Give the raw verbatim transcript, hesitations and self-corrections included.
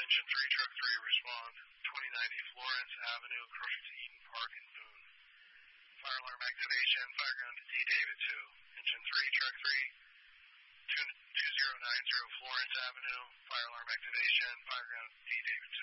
Engine three, Truck three, respond. twenty ninety Florence Avenue, across to Eden Park and Boone. Fire alarm activation, fire ground to D David two. Engine three, Truck three, two zero nine zero Florence Avenue, fire alarm activation, fire ground D David two.